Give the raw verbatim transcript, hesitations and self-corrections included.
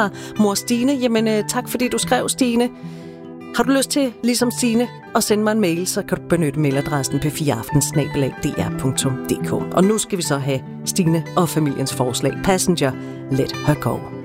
Mor Stine, jamen øh, tak fordi du skrev, Stine. Har du lyst til, ligesom Stine, at sende mig en mail, så kan du benytte mailadressen p fire aften snabel-a d r punktum d k. Og nu skal vi så have Stine og familiens forslag. Passenger, let her go.